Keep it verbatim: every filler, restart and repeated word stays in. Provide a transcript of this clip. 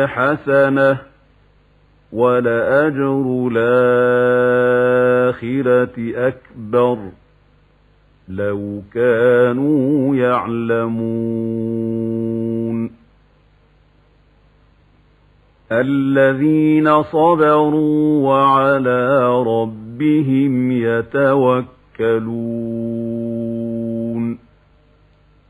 حسنة ولأجر الآخرة أكبر لو كانوا يعلمون الذين صبروا وعلى ربهم يتوكلون